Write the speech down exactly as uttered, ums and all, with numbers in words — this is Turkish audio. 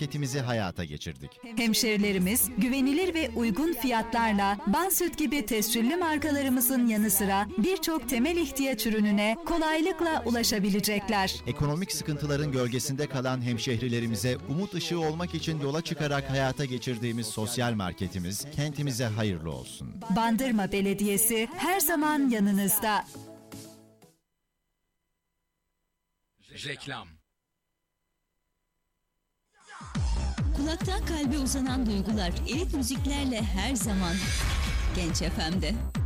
marketimizi hayata geçirdik. Hemşerilerimiz güvenilir ve uygun fiyatlarla Bansüt gibi tescilli markalarımızın yanı sıra birçok temel ihtiyaç ürününe kolaylıkla ulaşabilecekler. Ekonomik sıkıntıların gölgesinde kalan hemşehrilerimize umut ışığı olmak için yola çıkarak hayata geçirdiğimiz sosyal marketimiz kentimize hayırlı olsun. Bandırma Belediyesi her zaman yanınızda. Reklam. Kulaktan kalbe uzanan duygular elit müziklerle her zaman Genç F M'de.